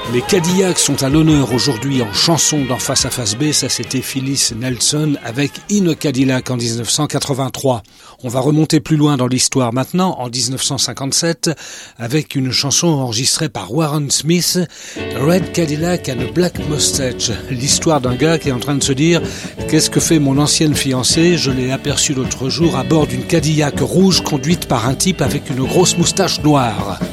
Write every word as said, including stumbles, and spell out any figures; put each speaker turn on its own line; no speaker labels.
Les Cadillacs sont à l'honneur aujourd'hui en chanson dans Face à Face B. Ça, c'était Phyllis Nelson avec In a Cadillac en dix-neuf cent quatre-vingt-trois. On va remonter plus loin dans l'histoire maintenant, en dix-neuf cent cinquante-sept, avec une chanson enregistrée par Warren Smith, Red Cadillac and a Black Mustache. L'histoire d'un gars qui est en train de se dire « Qu'est-ce que fait mon ancienne fiancée ? Je l'ai aperçue l'autre jour à bord d'une Cadillac rouge conduite par un type avec une grosse moustache noire. »